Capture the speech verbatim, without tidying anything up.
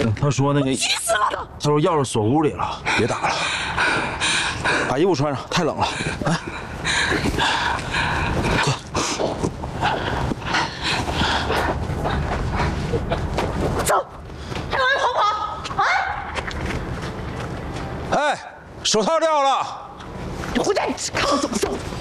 他说那个， 急死了都。 他说钥匙锁屋里了，别打了，把衣服穿上，太冷了。哎，快！ 走，还往外跑跑啊！ 哎，手套掉了。 你回家，你看我怎么说。